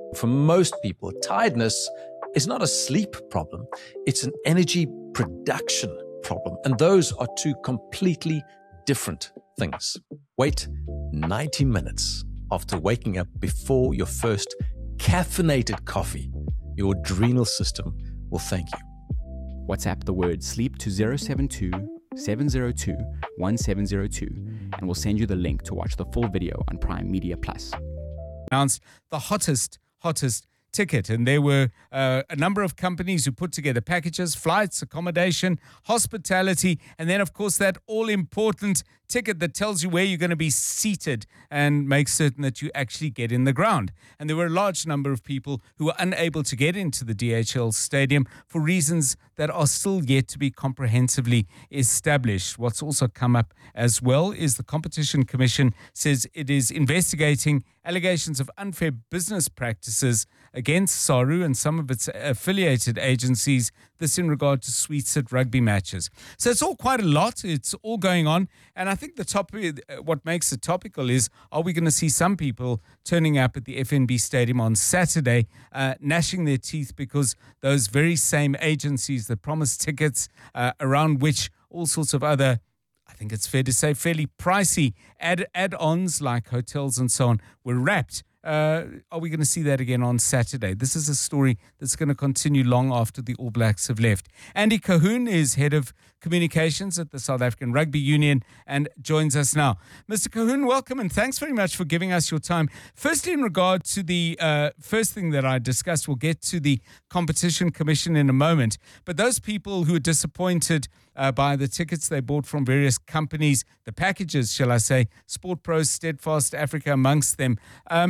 For most people, tiredness is not a sleep problem, it's an energy production problem. And those are two completely different things. Wait 90 minutes after waking up before your first caffeinated coffee. Your adrenal system will thank you. WhatsApp the word sleep to 072 702 1702 and we'll send you the link to watch the full video on Prime Media Plus. Announced the hottest ticket, and there were a number of companies who put together packages, flights, accommodation, hospitality, and then of course that all-important ticket that tells you where you're going to be seated and makes certain that you actually get in the ground. And there were a large number of people who were unable to get into the DHL stadium for reasons that are still yet to be comprehensively established. What's also come up as well is the Competition Commission says it is investigating allegations of unfair business practices against SARU and some of its affiliated agencies, this in regard to suites at rugby matches. So it's all quite a lot. It's all going on. And I think the topic, what makes it topical is, are we going to see some people turning up at the FNB Stadium on Saturday, gnashing their teeth because those very same agencies that promised tickets around which all sorts of other, I think it's fair to say, fairly pricey add-ons like hotels and so on were wrapped. Are we going to see that again on Saturday? This is a story that's going to continue long after the All Blacks have left. Andy Cahoon is head of communications at the South African Rugby Union and joins us now. Mr. Cahoon, welcome and thanks very much for giving us your time. Firstly, in regard to the first thing that I discussed, we'll get to the Competition Commission in a moment. But those people who are disappointed by the tickets they bought from various companies, the packages, shall I say, Sport Pro, Steadfast Africa amongst them,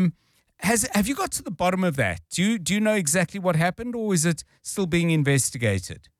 have you got to the bottom of that? Do you know exactly what happened, or is it still being investigated?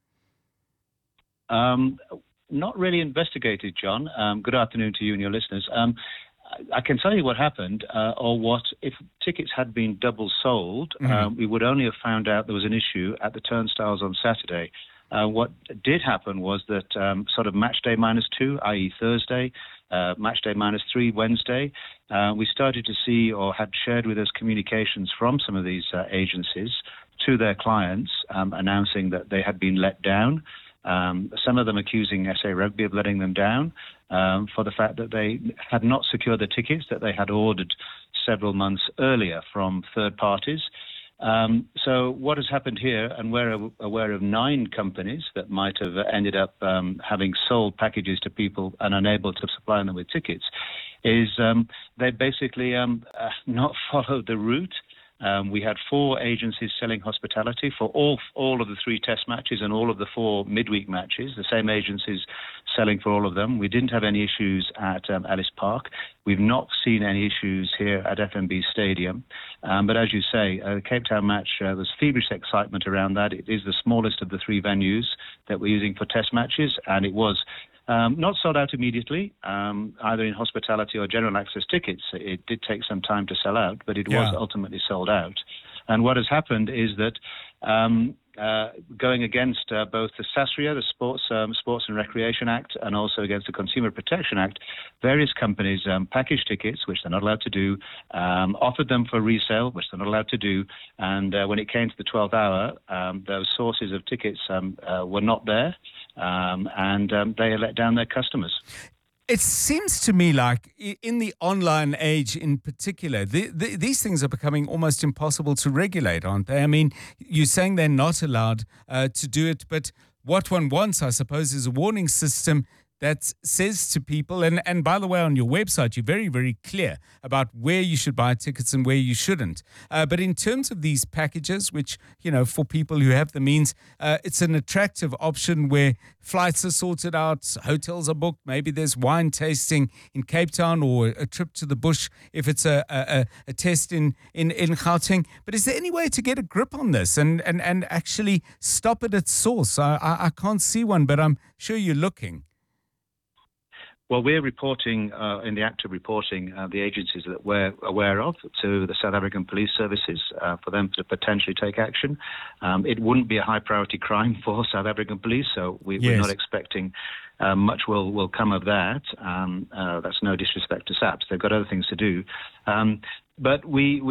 Not really investigated, John. Good afternoon to you and your listeners. I can tell you what happened, or what, if tickets had been double sold, we would only have found out there was an issue at the turnstiles on Saturday. What did happen was that sort of match day -2, i.e. Thursday, match day -3 Wednesday, we started to see or had shared with us communications from some of these agencies to their clients announcing that they had been let down. Some of them accusing SA Rugby of letting them down for the fact that they had not secured the tickets that they had ordered several months earlier from third parties. So what has happened here, and we're aware of 9 companies that might have ended up having sold packages to people and unable to supply them with tickets, is they basically not followed the route. We had 4 agencies selling hospitality for all of the 3 test matches and all of the 4 midweek matches, the same agencies selling for all of them. We didn't have any issues at Ellis Park. We've not seen any issues here at FNB Stadium. But as you say, the Cape Town match, there's feverish excitement around that. It is the smallest of the 3 venues that we're using for test matches, and it was not sold out immediately, either in hospitality or general access tickets. It did take some time to sell out, but it was ultimately sold out. And what has happened is that going against both the SASRIA, the Sports and Recreation Act, and also against the Consumer Protection Act, various companies packaged tickets, which they're not allowed to do, offered them for resale, which they're not allowed to do, and when it came to the 12th hour, those sources of tickets were not there. And they let down their customers. It seems to me like in the online age in particular, these things are becoming almost impossible to regulate, aren't they? I mean, you're saying they're not allowed to do it, but what one wants, I suppose, is a warning system that says to people, and by the way, on your website, you're very, very clear about where you should buy tickets and where you shouldn't. But in terms of these packages, which, you know, for people who have the means, it's an attractive option where flights are sorted out, hotels are booked, maybe there's wine tasting in Cape Town or a trip to the bush if it's a test in Gauteng. But is there any way to get a grip on this and actually stop it at source? I can't see one, but I'm sure you're looking. Well, we're reporting, in the act of reporting, the agencies that we're aware of to the South African Police Services for them to potentially take action. It wouldn't be a high priority crime for South African police, so we're not expecting much will come of that. That's no disrespect to SAPS. They've got other things to do. But we